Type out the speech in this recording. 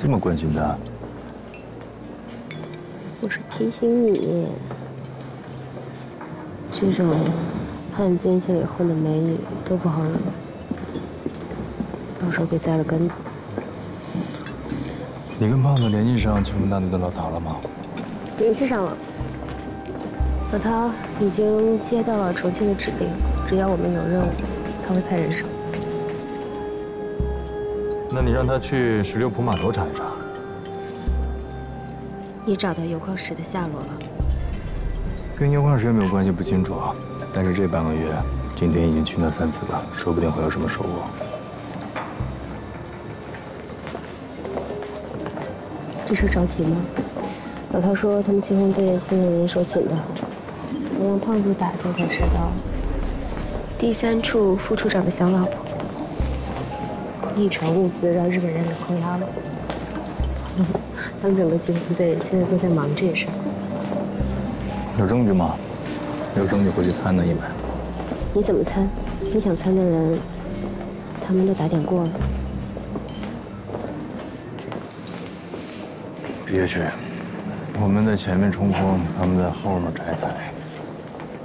这么关心他？ 我是提醒你，这种汉奸界里混的美女都不好惹，到时候别栽了跟头。 你跟胖子联系上清风大队的老陶了吗？ 联系上了，老陶已经接到了重庆的指令，只要我们有任务，他会派人手。 那你让他去16浦码头查一查。 你找到油矿石的下落了？ 跟油矿石有没有关系不清楚，但是这半个月，今天已经去那3次了，说不定会有什么收获。 这事着急吗？老陶说他们清风队现在人手紧得很，我让胖子打听才知道，第3处副处长的小老婆，一船物资让日本人给扣押了。他们整个清风队现在都在忙这事儿。 有证据吗？有证据回去参他一百。 你怎么参？你想参的人，他们都打点过了。 别去，我们在前面冲锋，他们在后面拆台。